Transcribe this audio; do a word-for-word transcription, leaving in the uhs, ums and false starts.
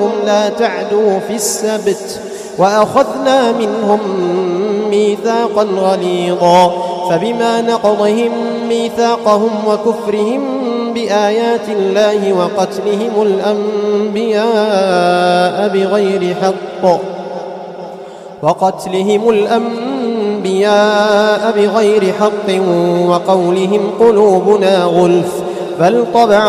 لا تعدوا في السبت وأخذنا منهم ميثاقا غليظا فبما نقضهم ميثاقهم وكفرهم بآيات الله وقتلهم الأنبياء بغير حق وقتلهم الأنبياء بغير حق وقولهم قلوبنا غلف بل طبع